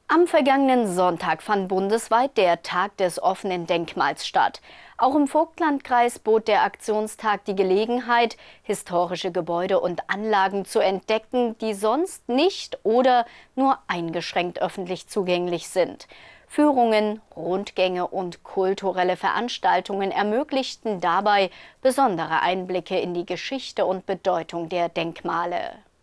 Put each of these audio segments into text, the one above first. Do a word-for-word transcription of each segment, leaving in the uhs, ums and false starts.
Am vergangenen Sonntag fand bundesweit der Tag des offenen Denkmals statt. Auch im Vogtlandkreis bot der Aktionstag die Gelegenheit, historische Gebäude und Anlagen zu entdecken, die sonst nicht oder nur eingeschränkt öffentlich zugänglich sind. Führungen, Rundgänge und kulturelle Veranstaltungen ermöglichten dabei besondere Einblicke in die Geschichte und Bedeutung der Denkmale.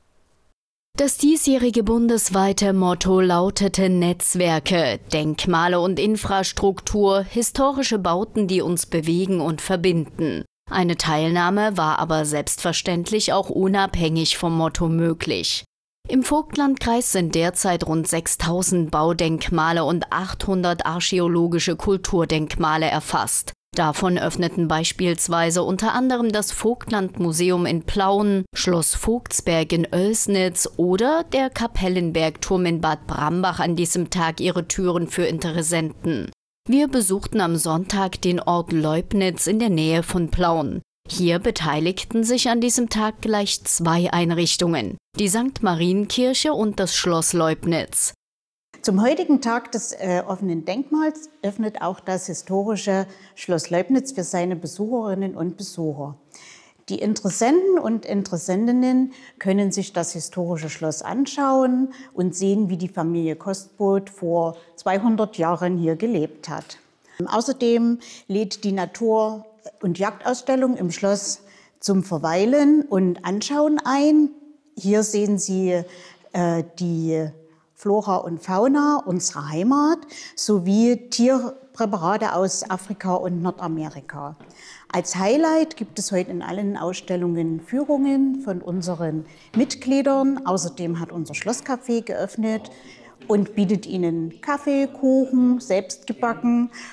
Das diesjährige bundesweite Motto lautete Netzwerke, Denkmale und Infrastruktur, historische Bauten, die uns bewegen und verbinden. Eine Teilnahme war aber selbstverständlich auch unabhängig vom Motto möglich. Im Vogtlandkreis sind derzeit rund sechstausend Baudenkmale und achthundert archäologische Kulturdenkmale erfasst. Davon öffneten beispielsweise unter anderem das Vogtlandmuseum in Plauen, Schloss Vogtsberg in Oelsnitz oder der Kapellenbergturm in Bad Brambach an diesem Tag ihre Türen für Interessenten. Wir besuchten am Sonntag den Ort Leubnitz in der Nähe von Plauen. Hier beteiligten sich an diesem Tag gleich zwei Einrichtungen, die Sankt Marienkirche und das Schloss Leubnitz. Zum heutigen Tag des äh, offenen Denkmals öffnet auch das historische Schloss Leubnitz für seine Besucherinnen und Besucher. Die Interessenten und Interessentinnen können sich das historische Schloss anschauen und sehen, wie die Familie Kostboth vor zweihundert Jahren hier gelebt hat. Außerdem lädt die Natur- und Jagdausstellung im Schloss zum Verweilen und Anschauen ein. Hier sehen Sie äh, die Flora und Fauna unserer Heimat sowie Tierpräparate aus Afrika und Nordamerika. Als Highlight gibt es heute in allen Ausstellungen Führungen von unseren Mitgliedern. Außerdem hat unser Schlosscafé geöffnet und bietet Ihnen Kaffee, Kuchen, selbst gebacken